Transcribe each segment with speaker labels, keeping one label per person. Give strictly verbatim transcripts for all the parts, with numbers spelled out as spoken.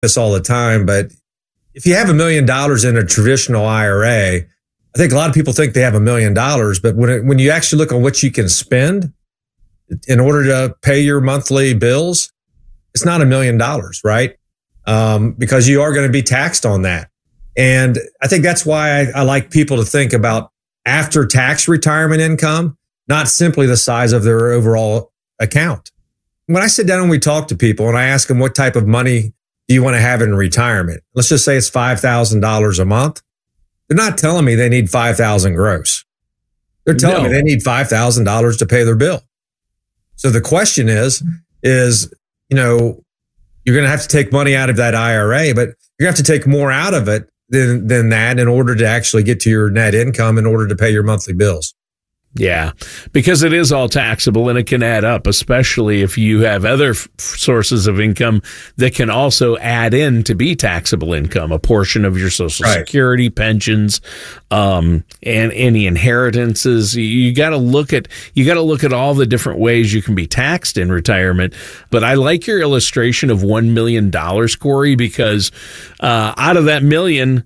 Speaker 1: this all the time, but if you have a million dollars in a traditional I R A, I think a lot of people think they have a million dollars, but when it, when you actually look on what you can spend in order to pay your monthly bills, it's not a million dollars, right? Um, because you are going to be taxed on that. And I think that's why I, I like people to think about after tax retirement income, not simply the size of their overall account. When I sit down and we talk to people and I ask them what type of money do you want to have in retirement? Let's just say it's five thousand dollars a month. They're not telling me they need five thousand dollars gross. They're telling no. me they need five thousand dollars to pay their bill. So the question is, is, you know, you're going to have to take money out of that I R A, but you're going to have to take more out of it than, than that in order to actually get to your net income in order to pay your monthly bills.
Speaker 2: Yeah, because it is all taxable and it can add up, especially if you have other f- sources of income that can also add in to be taxable income, a portion of your Social right. Security, pensions, um, and any inheritances. You, you got to look at you got to look at all the different ways you can be taxed in retirement. But I like your illustration of one million dollars, Corey, because uh, out of that million,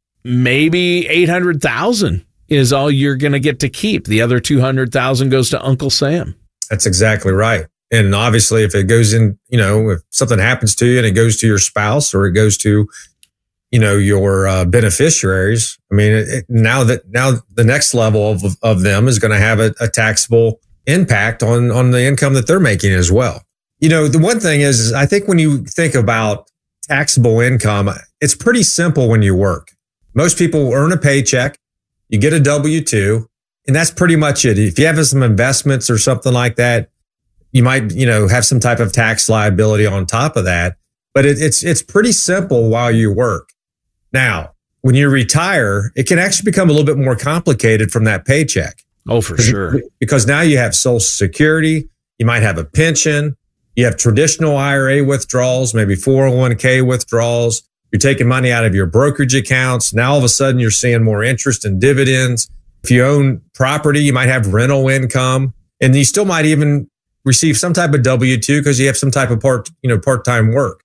Speaker 2: maybe eight hundred thousand is all you're going to get to keep. The other two hundred thousand goes to Uncle Sam.
Speaker 1: That's exactly right. And obviously if it goes in, you know, if something happens to you and it goes to your spouse or it goes to, you know, your uh, beneficiaries, I mean, it, it, now that now the next level of, of them is going to have a, a taxable impact on, on the income that they're making as well. You know, the one thing is, is I think when you think about taxable income, it's pretty simple when you work. Most people earn a paycheck. You get a W two, and that's pretty much it. If you have some investments or something like that, you might, you know, have some type of tax liability on top of that. But it, it's it's pretty simple while you work. Now, when you retire, it can actually become a little bit more complicated from that paycheck.
Speaker 2: Oh, for sure.
Speaker 1: Because now you have Social Security, you might have a pension, you have traditional I R A withdrawals, maybe four oh one k withdrawals. You're taking money out of your brokerage accounts. Now, all of a sudden, you're seeing more interest and dividends. If you own property, you might have rental income, and you still might even receive some type of W two because you have some type of part, you know, part-time work.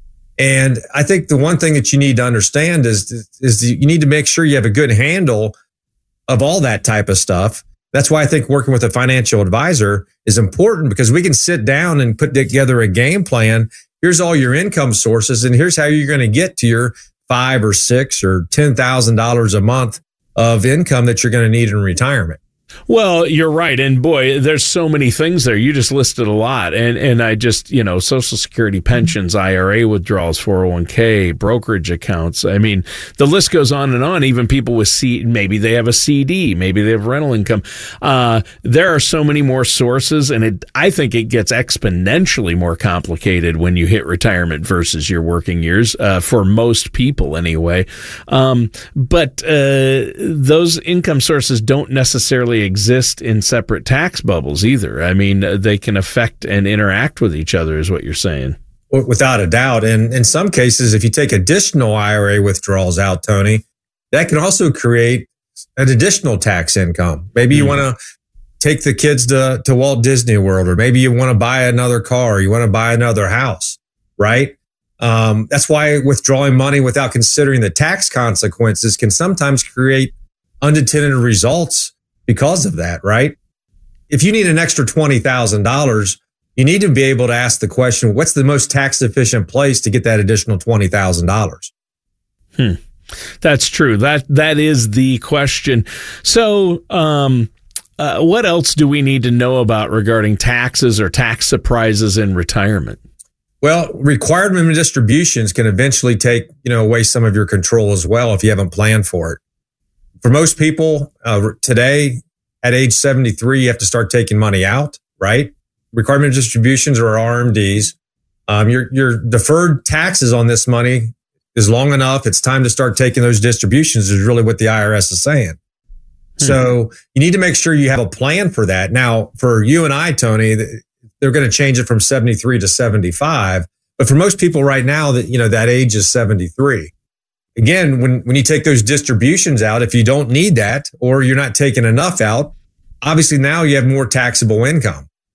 Speaker 1: And I think the one thing that you need to understand is, is you need to make sure you have a good handle of all that type of stuff. That's why I think working with a financial advisor is important, because we can sit down and put together a game plan. Here's all your income sources, and here's how you're going to get to your five or six or ten thousand dollars a month of income that you're going to need in retirement.
Speaker 2: Well, you're right. And boy, there's so many things there. You just listed a lot. And and I just, you know, Social Security, pensions, I R A withdrawals, four oh one k, brokerage accounts. I mean, the list goes on and on. Even people with C, maybe they have a C D, maybe they have rental income. Uh, there are so many more sources, and it, I think it gets exponentially more complicated when you hit retirement versus your working years, uh, for most people anyway. Um, but uh, those income sources don't necessarily exist in separate tax bubbles either. I mean, they can affect and interact with each other, is what you're saying.
Speaker 1: Without a doubt. And in some cases, if you take additional I R A withdrawals out, Tony, that can also create an additional tax income. Maybe you mm. want to take the kids to, to Walt Disney World, or maybe you want to buy another car, you want to buy another house, right? Um, that's why withdrawing money without considering the tax consequences can sometimes create unintended results because of that, right? If you need an extra twenty thousand dollars, you need to be able to ask the question, what's the most tax efficient place to get that additional twenty thousand dollars?
Speaker 2: Hmm. That's true. That that is the question. So, um, uh, what else do we need to know about regarding taxes or tax surprises in retirement?
Speaker 1: Well, required minimum distributions can eventually take, you know, away some of your control as well if you haven't planned for it. For most people uh, today, at age seventy-three, you have to start taking money out, right? Required minimum distributions or R M Ds. Um, your your deferred taxes on this money is long enough. It's time to start taking those distributions, is really what the I R S is saying. Hmm. So you need to make sure you have a plan for that. Now, for you and I, Tony, they're going to change it from seventy-three to seventy-five. But for most people right now, that you know that age is seventy-three. Again, when, when you take those distributions out, if you don't need that or you're not taking enough out, obviously now you have more taxable income.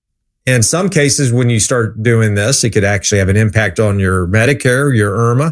Speaker 1: In some cases, when you start doing this, it could actually have an impact on your Medicare, your I R M A.